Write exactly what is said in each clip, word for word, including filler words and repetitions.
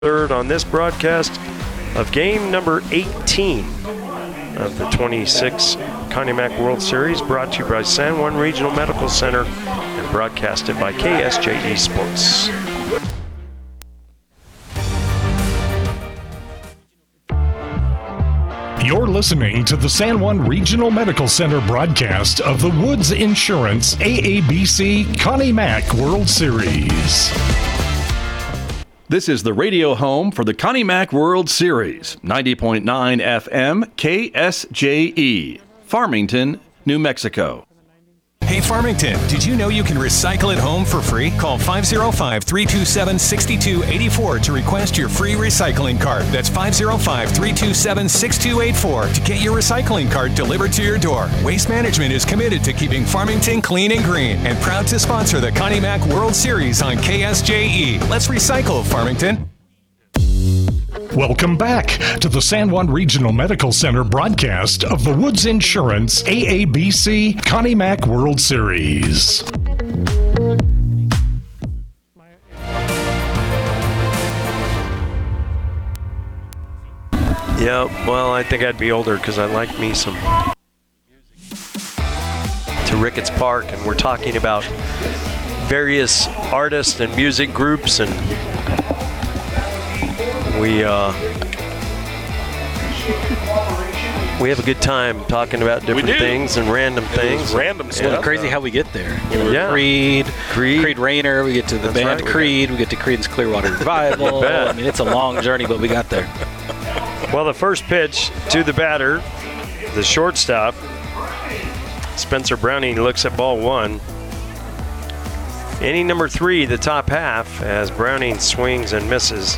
Third on this broadcast of game number eighteen of the twenty-six Connie Mack World Series, brought to you by San Juan Regional Medical Center and broadcasted by K S J E Sports. You're listening to the San Juan Regional Medical Center broadcast of the Woods Insurance A A B C Connie Mack World Series. This is the radio home for the Connie Mack World Series, ninety point nine F M K S J E, Farmington, New Mexico. Hey Farmington, did you know you can recycle at home for free? Call five oh five, three two seven, six two eight four to request your free recycling cart. That's five oh five, three two seven, six two eight four to get your recycling cart delivered to your door. Waste Management is committed to keeping Farmington clean and green and proud to sponsor the Connie Mack World Series on K S J E. Let's recycle, Farmington. Welcome back to the San Juan Regional Medical Center broadcast of the Woods Insurance A A B C Connie Mack World Series. Yeah, well, I think I'd be older because I like me some to Ricketts Park, and we're talking about various artists and music groups, and we uh, we have a good time talking about different things and random things. Random It's stuff. crazy how we get there. Yeah. Creed, Creed. Creed Rayner, we get to the That's band right. Creed, we get to Creedence Clearwater Revival. bet. I mean, it's a long journey, but we got there. Well, the first pitch to the batter, the shortstop, Spencer Browning, looks at ball one. Inning number three, the top half, as Browning swings and misses.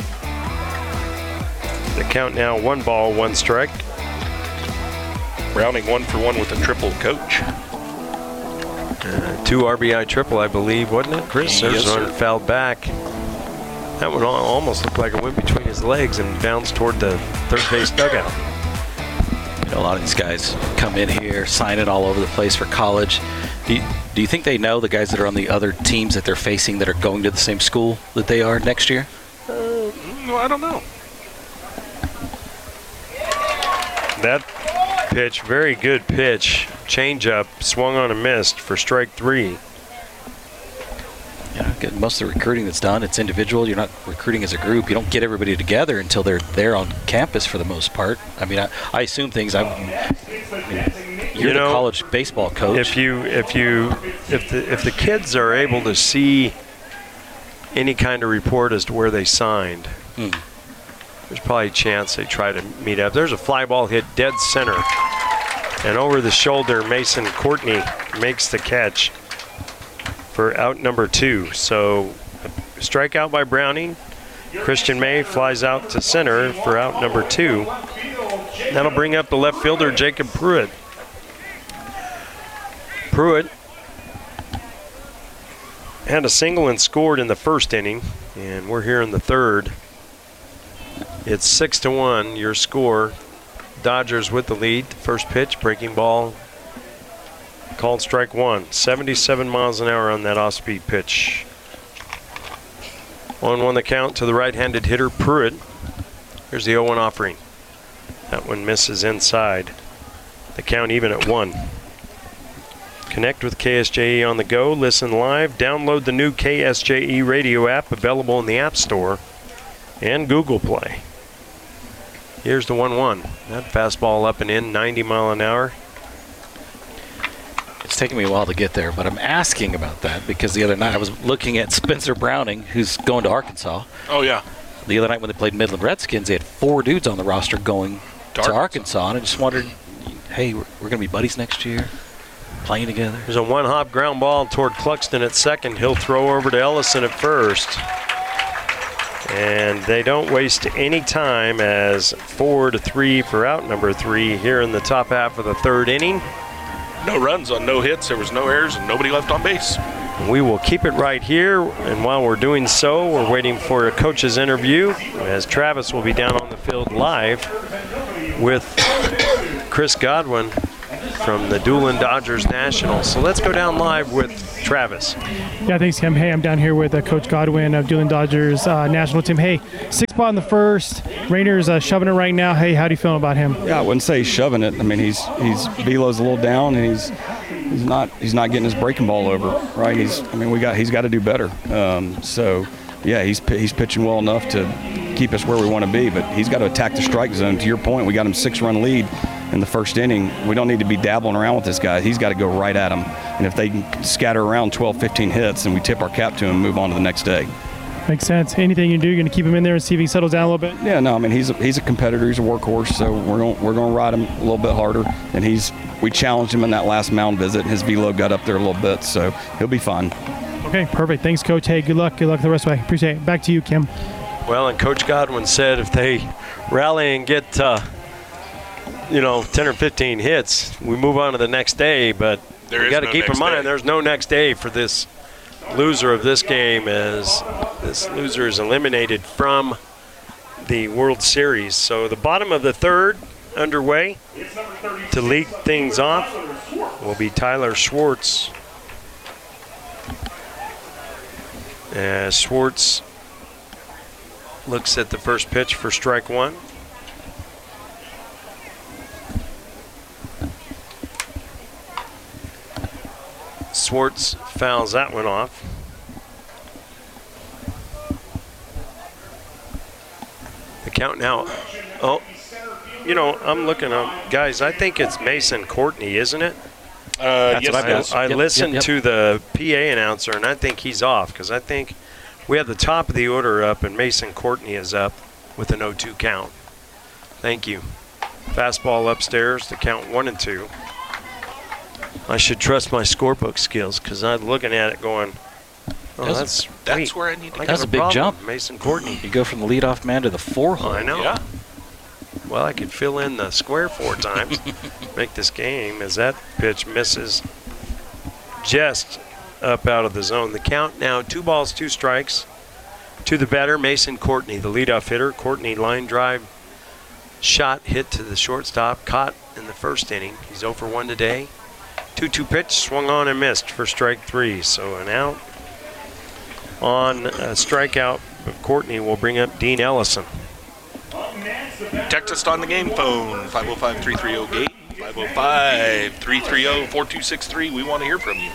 The count now one ball, one strike. Browning one for one with a triple coach. Uh, two R B I triple, I believe, wasn't it, Chris? Yes, There's one sir. fouled back. That one al- almost looked like it went between his legs and bounced toward the third base dugout. You know, a lot of these guys come in here, sign it all over the place for college. Do you, do you think they know, the guys that are on the other teams that they're facing that are going to the same school that they are next year? Uh, no, I don't know. That pitch, very good pitch. Changeup, swung on and missed for strike three. You know, get- most of the recruiting that's done, it's individual. You're not recruiting as a group. You don't get everybody together until they're there on campus for the most part. I mean, I, I assume things. I, I mean, you're You know, the college baseball coach. If you, if you, if the if the kids are able to see any kind of report as to where they signed, Hmm. there's probably a chance they try to meet up. There's a fly ball hit dead center, and over the shoulder, Mason Courtney makes the catch for out number two. So, strikeout by Browning. Christian May flies out to center for out number two. That'll bring up the left fielder, Jacob Pruitt. Pruitt had a single and scored in the first inning, and we're here in the third. It's six to one, your score. Dodgers with the lead. First pitch, breaking ball, called strike one. seventy-seven miles an hour on that off-speed pitch. one one the count to the right-handed hitter, Pruitt. Here's the oh one offering. That one misses inside. The count even at one. Connect with K S J E on the go. Listen live. Download the new K S J E radio app, available in the App Store and Google Play. Here's the one one. That fastball up and in, ninety mile an hour. It's taken me a while to get there, but I'm asking about that because the other night I was looking at Spencer Browning, who's going to Arkansas. Oh, yeah. The other night when they played Midland Redskins, they had four dudes on the roster going to, To Arkansas. Arkansas. and I just wondered, hey, we're, we're going to be buddies next year, playing together. There's a one-hop ground ball toward Cluxton at second. He'll throw over to Ellison at first. And they don't waste any time, as four to three for out number three here in the top half of the third inning. No runs on no hits. There was no errors and nobody left on base. We will keep it right here, and while we're doing so, we're waiting for a coach's interview, as Travis will be down on the field live with Chris Godwin from the Doolin Dodgers National. So let's go down live with Travis. Yeah, thanks, Kim. Hey, I'm down here with uh, Coach Godwin of Doolan Dodgers uh, national team. Hey, six spot in the first. Rainer's uh, shoving it right now. Hey, how do you feel about him? Yeah, I wouldn't say he's shoving it. I mean, he's he's velo's a little down, and he's he's not he's not getting his breaking ball over. Right? He's I mean, we got he's got to do better. Um, so yeah, he's he's pitching well enough to keep us where we want to be, but he's got to attack the strike zone. To your point, we got him six-run lead in the first inning. We don't need to be dabbling around with this guy. He's got to go right at him. And if they can scatter around twelve, fifteen hits, then we tip our cap to him and move on to the next day. Makes sense. Anything you do, you're going to keep him in there and see if he settles down a little bit? Yeah, no, I mean, he's a, he's a competitor. He's a workhorse, so we're going we're going to ride him a little bit harder. And he's we challenged him in that last mound visit, and his velo got up there a little bit, so he'll be fine. Okay, perfect. Thanks, Coach. Hey, good luck. Good luck the rest of the way. Appreciate it. Back to you, Kim. Well, and Coach Godwin said if they rally and get, uh, you know, ten or fifteen hits, we move on to the next day. But There we is got to no keep in next mind day. there's no next day for this loser of this game, as this loser is eliminated from the World Series. So the bottom of the third underway. To lead things off will be Tyler Schwartz. As Schwartz looks at the first pitch for strike one. Schwartz fouls that one off. The count now. Oh, you know, I'm looking up. Guys, I think it's Mason Courtney, isn't it? Uh, yes, what I've it got. is. I Yep, listened yep, yep. to the P A announcer, and I think he's off because I think we have the top of the order up, and Mason Courtney is up with an oh two count. Thank you. Fastball upstairs to count one and two. I should trust my scorebook skills because I'm looking at it going, oh, That's- that's That's sweet. where I need to I go. got That's a big problem, jump. Mason Courtney. You go from the leadoff man to the four hole. I know. Yeah. Well, I could fill in the square four times, make this game as that pitch misses just up out of the zone. The count now, two balls, two strikes. To the batter, Mason Courtney, the leadoff hitter. Courtney line drive shot hit to the shortstop, caught in the first inning. He's oh for one today. two two pitch, swung on and missed for strike three. So an out on a strikeout of Courtney will bring up Dean Ellison. Text us on the game phone, five oh five, three three oh, GATE, five oh five, three three oh, four two six three. We want to hear from you.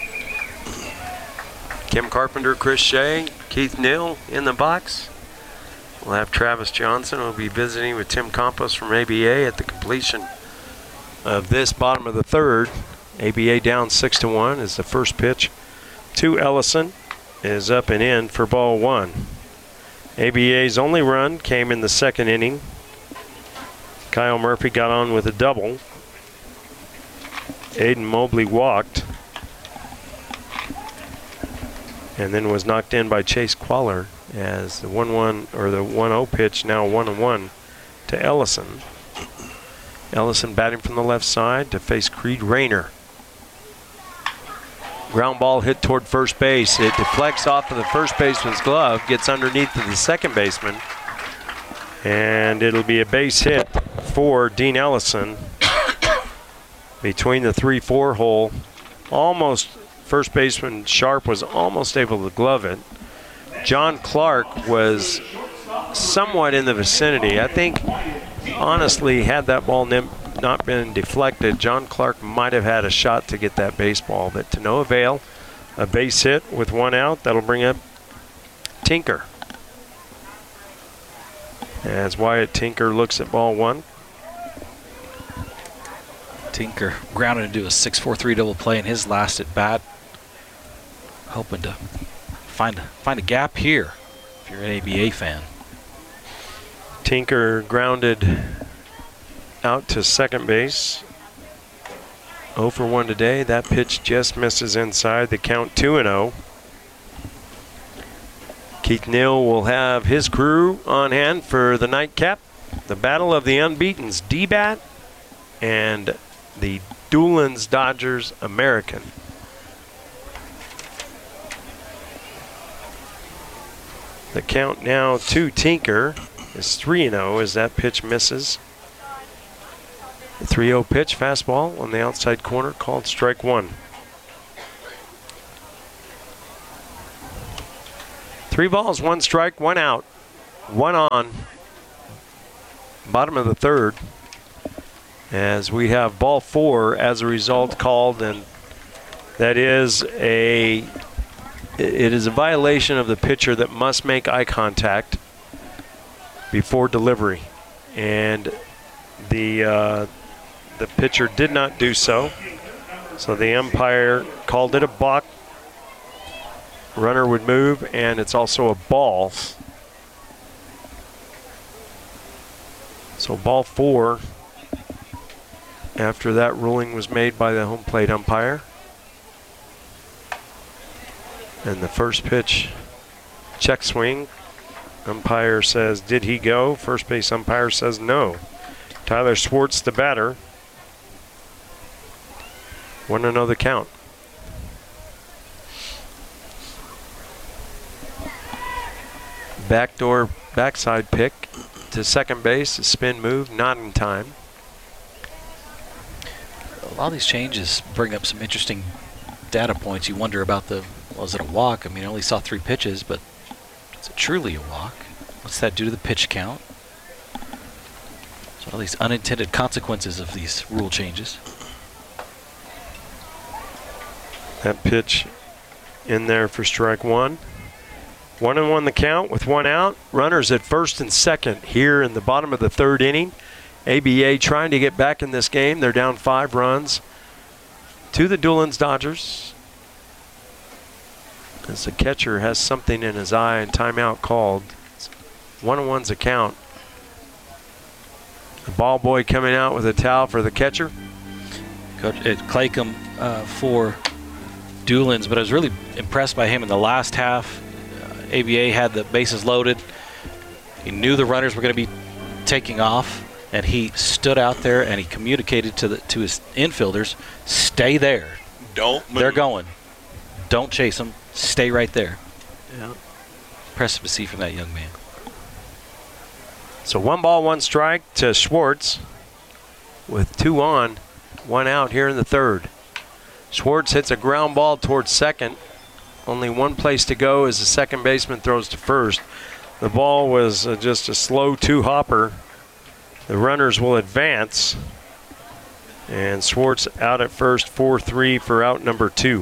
Kim Carpenter, Chris Shea, Keith Neal in the box. We'll have Travis Johnson who will be visiting with Tim Campos from A B A at the completion of this bottom of the third. A B A down six to one as the first pitch to Ellison is up and in for ball one. A B A's only run came in the second inning. Kyle Murphy got on with a double. Aiden Mobley walked and then was knocked in by Chase Qualler as the one one or the one oh pitch now one and one to Ellison. Ellison batting from the left side to face Creed Rayner. Ground ball hit toward first base. It deflects off of the first baseman's glove, gets underneath to the second baseman, and it'll be a base hit for Dean Ellison between the three four hole. Almost, first baseman Sharp was almost able to glove it. John Clark was somewhat in the vicinity. I think, honestly, had that ball nim- not been deflected, John Clark might have had a shot to get that baseball, but to no avail. A base hit with one out. That'll bring up Tinker. As Wyatt Tinker looks at ball one. Tinker grounded into a six four three double play in his last at bat. Hoping to find find a gap here if you're an A B A fan. Tinker grounded out to second base. oh for one today. That pitch just misses inside. The count two and oh. Keith Neal will have his crew on hand for the nightcap. The battle of the unbeatens, D-Bat and the Doolan's Dodgers American. The count now to Tinker is three and oh as that pitch misses. The three oh pitch, fastball on the outside corner, called strike one. Three balls, one strike, one out, one on. Bottom of the third. As we have ball four as a result called, and that is a it is a violation of the pitcher that must make eye contact before delivery, and the uh, the pitcher did not do so. So the umpire called it a balk. Runner would move, and it's also a ball. So ball four. After that ruling was made by the home plate umpire. And the first pitch, check swing. Umpire says, did he go? First base umpire says no. Tyler Schwartz, the batter. one to know the count. Backdoor backside pick to second base, a spin move, not in time. A lot of these changes bring up some interesting data points. You wonder about the, was it a walk? I mean, I only saw three pitches, but is it truly a walk? What's that do to the pitch count? So all these unintended consequences of these rule changes. That pitch in there for strike one. One and one the count with one out. Runners at first and second here in the bottom of the third inning. A B A trying to get back in this game. They're down five runs to the Doolin's Dodgers. As the catcher has something in his eye and timeout called. One and one's a count. The ball boy coming out with a towel for the catcher. Coach at Claycomb uh, for Doolin's, but I was really impressed by him in the last half. Uh, A B A had the bases loaded. He knew the runners were going to be taking off, and he stood out there and he communicated to the to his infielders, stay there. Don't move. They're going. Don't chase them. Stay right there. Yeah. Impressive to see from that young man. So one ball, one strike to Schwartz with two on, one out here in the third. Schwartz hits a ground ball towards second. Only one place to go as the second baseman throws to first. The ball was uh, just a slow two-hopper. The runners will advance. And Schwartz out at first, four three for out number two.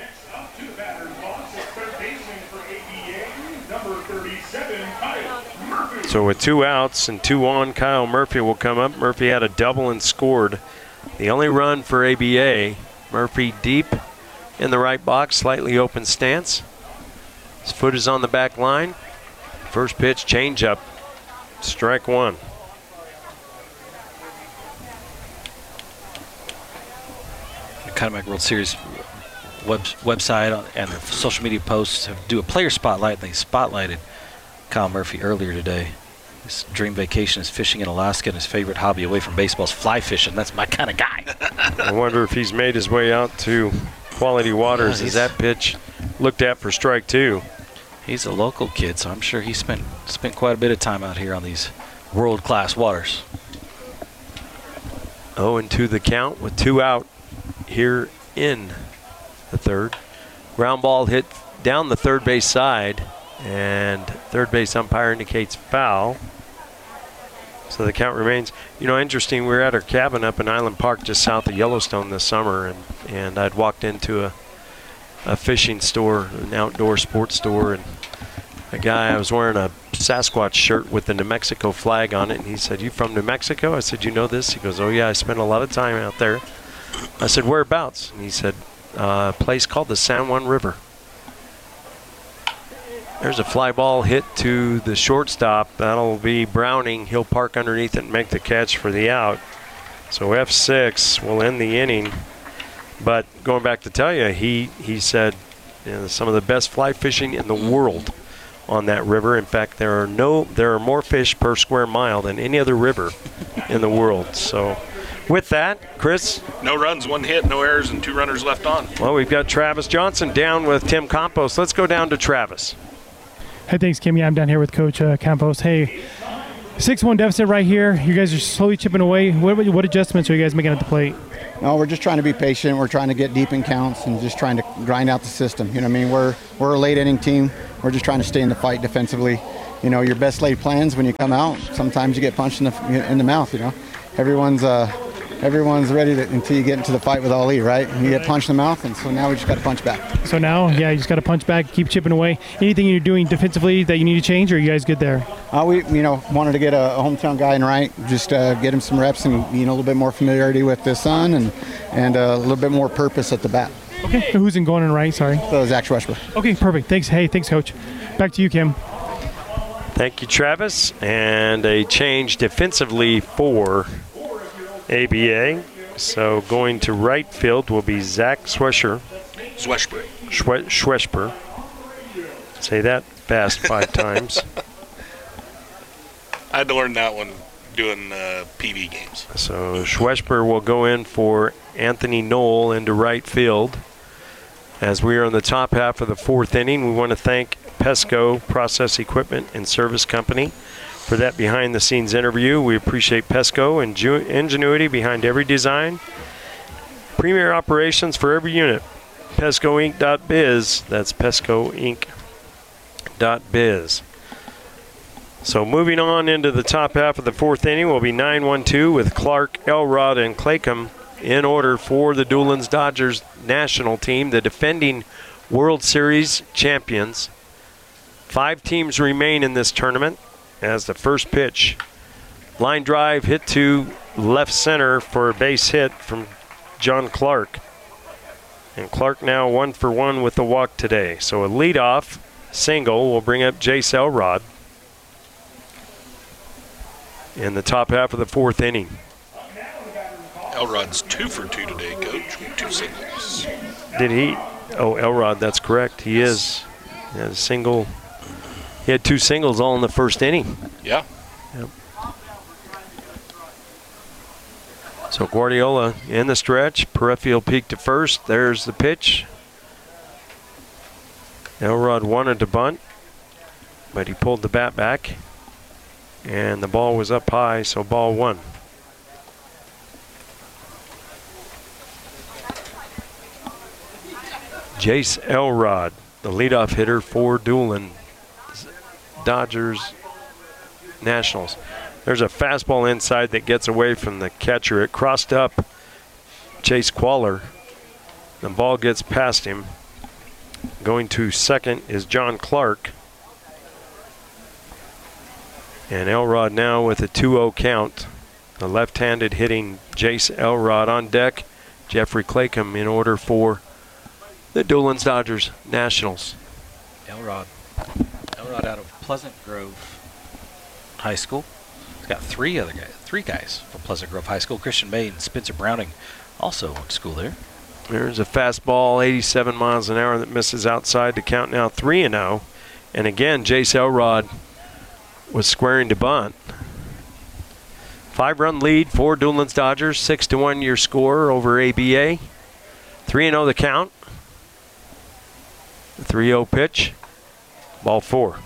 So with two outs and two on, Kyle Murphy will come up. Murphy had a double and scored. The only run for A B A. Murphy deep in the right box, slightly open stance. His foot is on the back line. First pitch, changeup, strike one. The Conemac World Series web, website and the social media posts have do a player spotlight. They spotlighted Kyle Murphy earlier today. His dream vacation is fishing in Alaska, and his favorite hobby away from baseball is fly fishing. That's my kind of guy. I wonder if he's made his way out to Quality Waters. Yeah, Is that pitch looked at for strike two? He's a local kid, so I'm sure he spent spent quite a bit of time out here on these world-class waters. oh and two the count with two out here in the third. Ground ball hit down the third base side, and third base umpire indicates foul. So the count remains. You know, interesting, we were at our cabin up in Island Park just south of Yellowstone this summer, and, and I'd walked into a, a fishing store, an outdoor sports store, and a guy, I was wearing a Sasquatch shirt with the New Mexico flag on it, and he said, "You from New Mexico?" I said, "You know this?" He goes, "Oh yeah, I spent a lot of time out there." I said, "Whereabouts?" And he said, uh, a place called the San Juan River. There's a fly ball hit to the shortstop. That'll be Browning. He'll park underneath it and make the catch for the out. So F six will end the inning. But going back to tell you, he, he said, you know, some of the best fly fishing in the world on that river. In fact, there are no there are more fish per square mile than any other river in the world. So with that, Chris? No runs, one hit, no errors, and two runners left on. Well, we've got Travis Johnson down with Tim Campos. Let's go down to Travis. Hey, thanks, Kim. Yeah, I'm down here with Coach uh, Campos. Hey, six one deficit right here. You guys are slowly chipping away. What, what adjustments are you guys making at the plate? No, we're just trying to be patient. We're trying to get deep in counts and just trying to grind out the system. You know what I mean? We're we're a late inning team. we're just trying to stay in the fight defensively. You know, your best laid plans when you come out, sometimes you get punched in the in the mouth. You know, everyone's uh, everyone's ready to, until you get into the fight with Ali, right? And you get punched in the mouth, and so now we just got to punch back. So now, yeah, you just got to punch back, keep chipping away. Anything you're doing defensively that you need to change, or are you guys good there? Uh, we, you know, wanted to get a, a hometown guy in right, just uh, get him some reps and, you know, a little bit more familiarity with the sun and and uh, a little bit more purpose at the bat. Okay, who's in going in right? Sorry. So Zach Schwesper. Okay, perfect. Thanks. Hey, thanks, Coach. Back to you, Kim. Thank you, Travis. And a change defensively for A B A. So going to right field will be Zach Schwesper. Schwesper. Schwe- Schwesper. Say that fast five times. I had to learn that one doing uh, P V games. So Schwesper will go in for Anthony Knoll into right field. As we are in the top half of the fourth inning, we want to thank Pesco Process Equipment and Service Company for that behind-the-scenes interview. We appreciate Pesco and ju- ingenuity behind every design. Premier operations for every unit. Pesco Inc dot biz. That's Pesco Inc dot biz. So moving on into the top half of the fourth inning will be nine one two with Clark, Elrod, and Claycomb in order for the Doolan's Dodgers national team, the defending World Series champions. Five teams remain in this tournament as the first pitch. Line drive hit to left center for a base hit from John Clark. And Clark now one for one with the walk today. So a leadoff single will bring up Jace Elrod in the top half of the fourth inning. Elrod's two for two today, Coach, with two singles. Did he? Oh, Elrod, that's correct. He is. He had a single. He had two singles all in the first inning. Yeah. Yep. So Guardiola in the stretch. Peripheral peak to first. There's the pitch. Elrod wanted to bunt, but he pulled the bat back. And the ball was up high, so ball one. Jace Elrod, the leadoff hitter for Doolan Dodgers Nationals. There's a fastball inside that gets away from the catcher. It crossed up Chase Qualler. The ball gets past him. Going to second is John Clark. And Elrod now with a two oh count. The left-handed hitting Jace Elrod on deck. Jeffrey Claycomb in order for the Doolan's Dodgers Nationals. Elrod. Elrod out of Pleasant Grove High School. He's got three other guys, three guys from Pleasant Grove High School. Christian May and Spencer Browning also went to school there. There's a fastball, eighty-seven miles an hour, that misses outside to count now three and oh. And again, Jace Elrod was squaring to bunt. Five-run lead for Doolan's Dodgers, six to one your score over A B A. three and oh the count. The three oh pitch, ball four.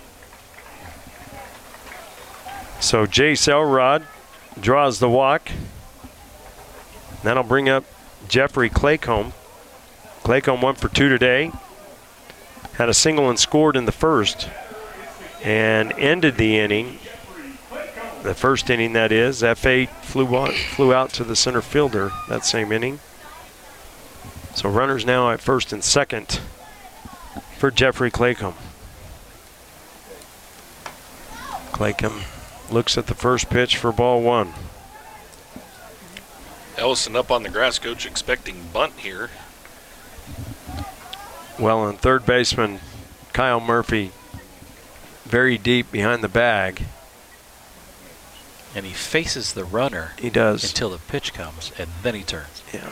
So Jace Elrod draws the walk. That'll bring up Jeffrey Claycomb. Claycomb one for two today. Had a single and scored in the first. And ended the inning, the first inning that is. F eight flew, on, flew out to the center fielder that same inning. So runners now at first and second for Jeffrey Claycomb. Claycomb looks at the first pitch for ball one. Ellison up on the grass, Coach, expecting bunt here. Well, and third baseman Kyle Murphy very deep behind the bag. And he faces the runner. He does. Until the pitch comes, and then he turns. Yeah.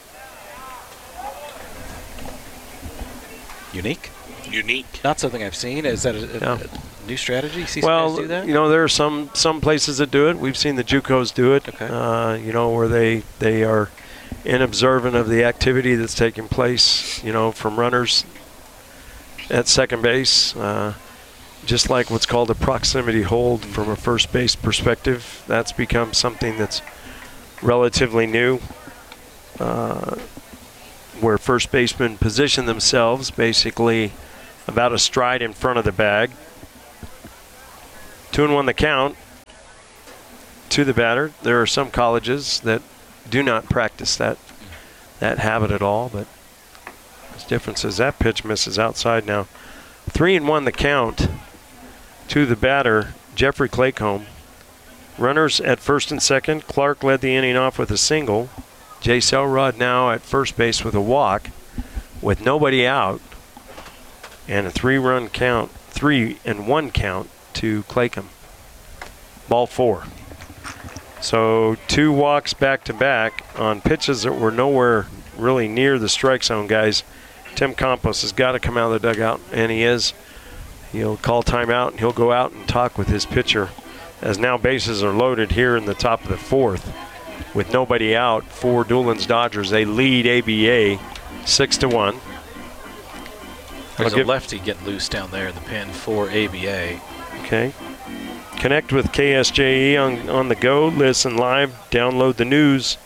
Unique? Unique. Not something I've seen. Is that a, a, Yeah. a new strategy? See Well, some guys do that? you know, there are some some places that do it. We've seen the JUCOs do it. Okay. Uh, you know, where they they are in observant of the activity that's taking place. You know, from runners at second base. Uh, just like what's called a proximity hold from a first base perspective. That's become something that's relatively new, uh, where first basemen position themselves basically about a stride in front of the bag. Two and one the count to the batter. There are some colleges that do not practice that that habit at all, but the difference is that pitch misses outside now. Three and one the count to the batter, Jeffrey Claycomb. Runners at first and second. Clark led the inning off with a single. Jay Selrod now at first base with a walk, with nobody out, and a three-run count, three and one count to Claycomb. Ball four. So two walks back to back on pitches that were nowhere really near the strike zone, guys. Tim Campos has got to come out of the dugout, and he is. He'll call timeout, and he'll go out and talk with his pitcher, as now bases are loaded here in the top of the fourth. With nobody out for Doolin's Dodgers, they lead A B A six to one. There's a lefty getting loose down there in the pen for A B A. Okay. Connect with K S J E on, on the go. Listen live. Download the news.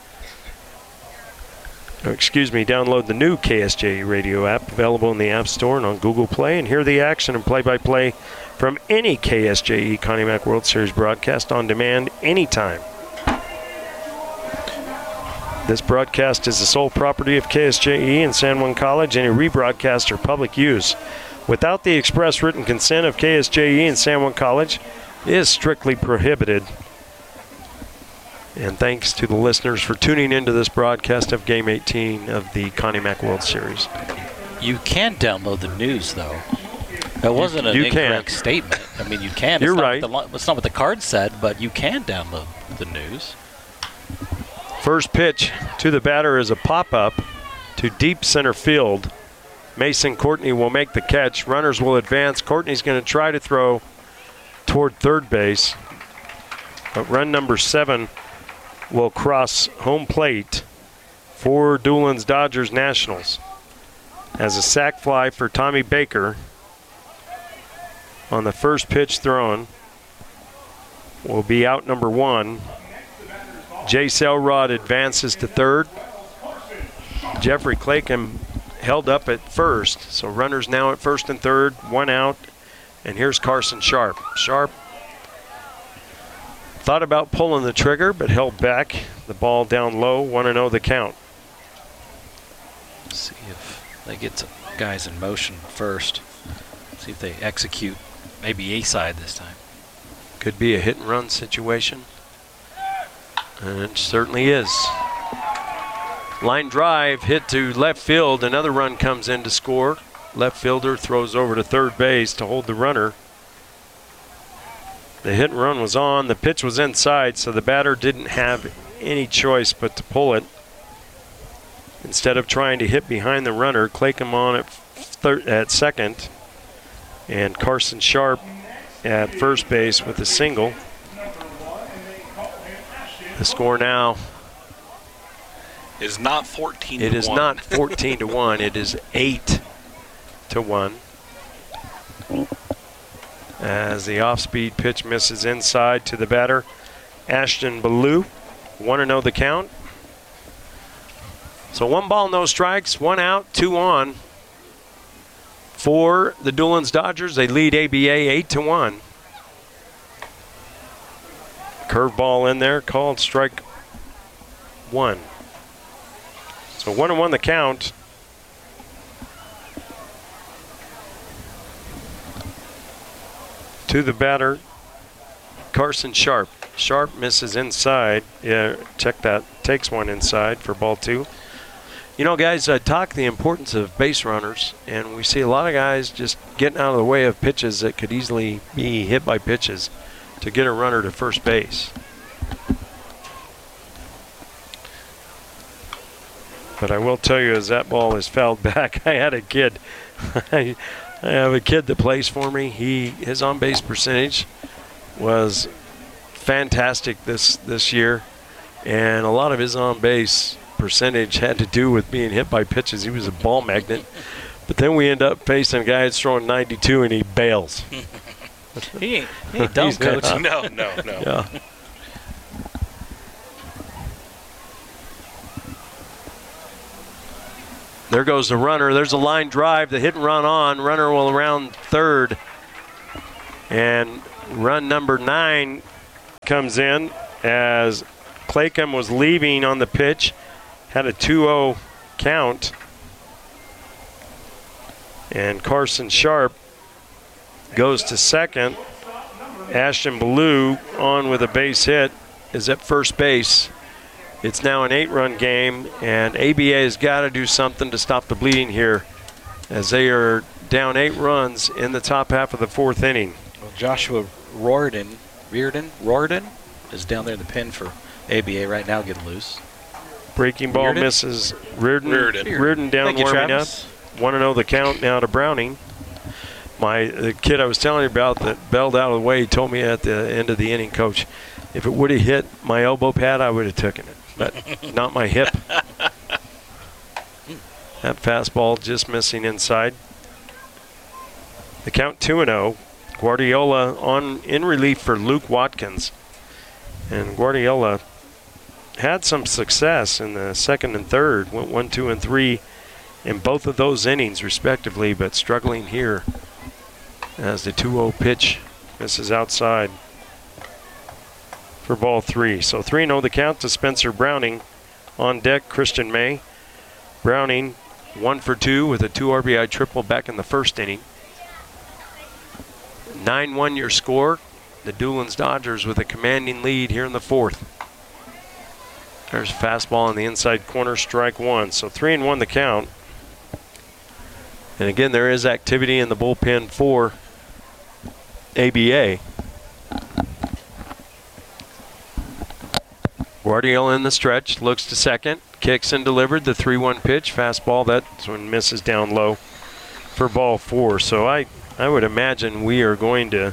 Or excuse me, download the new K S J E radio app, available in the App Store and on Google Play, and hear the action and play-by-play from any K S J E Connie Mack World Series broadcast on demand anytime. This broadcast is the sole property of K S J E and San Juan College. Any rebroadcast or public use without the express written consent of K S J E and San Juan College is strictly prohibited. And thanks to the listeners for tuning into this broadcast of Game eighteen of the Connie Mack World Series. You can download the news, though. That wasn't you, an you incorrect can. statement. I mean, you can. You're it's not right. What the, it's not what the card said, but you can download the news. First pitch to the batter is a pop-up to deep center field. Mason Courtney will make the catch. Runners will advance. Courtney's going to try to throw toward third base. But run number seven will cross home plate for Doolin's Dodgers Nationals. As a sac fly for Tommy Baker on the first pitch thrown will be out number one. Jay Selrod advances to third. Jeffrey Claycomb held up at first, so runners now at first and third, one out. And here's Carson Sharp. Sharp thought about pulling the trigger, but held back. The ball down low, one and oh the count. See if they get some guys in motion first. See if they execute maybe A side this time. Could be a hit and run situation. And it certainly is. Line drive hit to left field. Another run comes in to score. Left fielder throws over to third base to hold the runner. The hit and run was on. The pitch was inside, so the batter didn't have any choice but to pull it. Instead of trying to hit behind the runner, Claycomb on at, thir- at second, and Carson Sharp at first base with a single. The score now is not fourteen it to is one. not fourteen to one. It is eight to one. As the off-speed pitch misses inside to the batter, Ashton Ballou. one and oh the count. So one ball, no strikes, one out, two on. For the Doolin's Dodgers, they lead A B A eight to one. Curveball in there, called strike one. So one and one the count. To the batter, Carson Sharp. Sharp misses inside. Yeah, check that. Takes one inside for ball two. You know, guys, I talk the importance of base runners, and we see a lot of guys just getting out of the way of pitches that could easily be hit by pitches to get a runner to first base. But I will tell you, as that ball is fouled back, I had a kid. I, I have a kid that plays for me. He his on-base percentage was fantastic this this year, and a lot of his on-base percentage had to do with being hit by pitches. He was a ball magnet. But then we end up facing a guy that's throwing ninety-two, and he bails. he ain't, he ain't dumb, coach. No, no, no. Yeah. There goes the runner. There's a line drive. The hit and run on. Runner will around third. And run number nine comes in as Claycomb was leaving on the pitch. Had a two oh count. And Carson Sharp goes to second. Ashton Ballou on with a base hit is at first base. It's now an eight-run game, and A B A has got to do something to stop the bleeding here as they are down eight runs in the top half of the fourth inning. Well, Joshua Riordan, Riordan, Riordan is down there in the pen for A B A right now, getting loose. Breaking ball Riordan? misses. Riordan, Riordan. Riordan down Thank you, warming Travis. up. Want to know the count now to Browning. My the kid I was telling you about that bailed out of the way told me at the end of the inning, Coach, if it would have hit my elbow pad, I would have taken it, but not my hip. That fastball just missing inside. The count two and oh. Guardiola on in relief for Luke Watkins. And Guardiola had some success in the second and third. Went one, two, and three in both of those innings, respectively, but struggling here as the two oh pitch misses outside for ball three. So three and oh the count to Spencer Browning. On deck, Christian May. Browning one for two with a two R B I triple back in the first inning. nine one your score. The Doolins Dodgers with a commanding lead here in the fourth. There's a fastball in the inside corner, strike one. So three and one the count. And again, there is activity in the bullpen for A B A. Guardiola in the stretch, looks to second, kicks and delivered the three one pitch, fastball. That's when misses down low for ball four. So I, I would imagine we are going to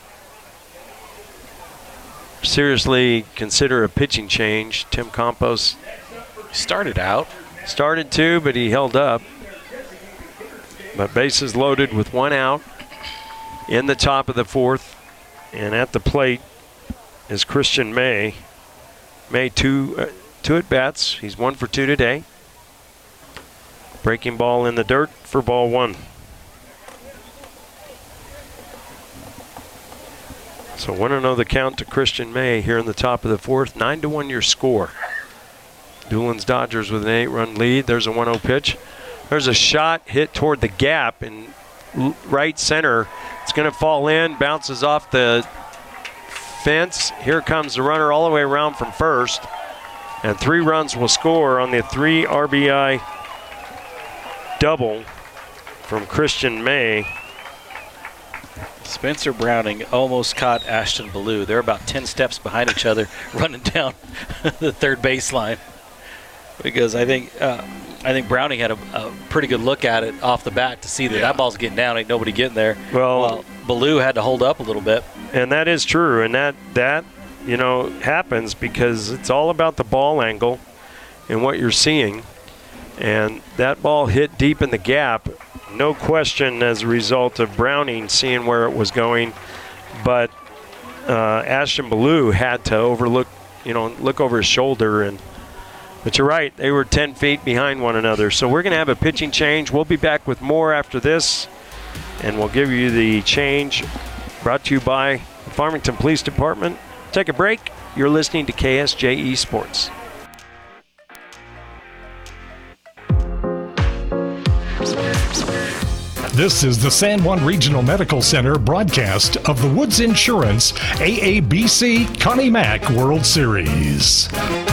seriously consider a pitching change. Tim Campos started out. Started to, but he held up. But bases loaded with one out in the top of the fourth. And at the plate is Christian May. May two, uh, two at bats. He's one for two today. Breaking ball in the dirt for ball one. So one and oh the count to Christian May here in the top of the fourth. Nine to one your score. Doolins Dodgers with an eight-run lead. There's a one oh pitch. There's a shot hit toward the gap in right center. It's going to fall in, bounces off the fence. Here comes the runner all the way around from first. And three runs will score on the three R B I double from Christian May. Spencer Browning almost caught Ashton Ballou. They're about ten steps behind each other running down the third baseline. Because I think uh, I think Browning had a, a pretty good look at it off the bat to see that yeah. that ball's getting down. Ain't nobody getting there. Well, well, Ballou had to hold up a little bit. And that is true. And that, that, you know, happens because it's all about the ball angle and what you're seeing. And that ball hit deep in the gap, no question, as a result of Browning seeing where it was going. But uh, Ashton Ballou had to overlook, you know, look over his shoulder. And But you're right, they were ten feet behind one another. So we're going to have a pitching change. We'll be back with more after this, and we'll give you the change brought to you by the Farmington Police Department. Take a break. You're listening to K S J E Sports. This is the San Juan Regional Medical Center broadcast of the Woods Insurance A A B C Connie Mack World Series.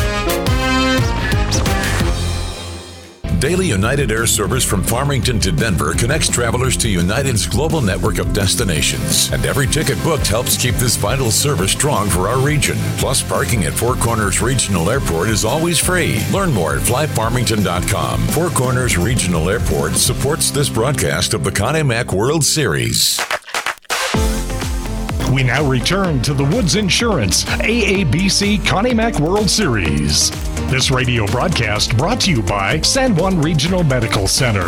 Daily United Air service from Farmington to Denver connects travelers to United's global network of destinations. And every ticket booked helps keep this vital service strong for our region. Plus, parking at Four Corners Regional Airport is always free. Learn more at fly farmington dot com. Four Corners Regional Airport supports this broadcast of the Connie Mack World Series. We now return to the Woods Insurance A A B C Connie Mack World Series. This radio broadcast brought to you by San Juan Regional Medical Center.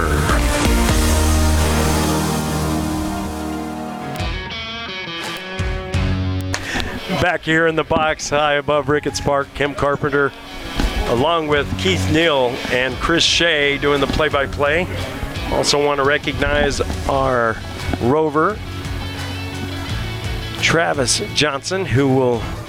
Back here in the box, high above Ricketts Park, Kim Carpenter along with Keith Neal and Chris Shea doing the play-by-play. Also want to recognize our rover, Travis Johnson, who will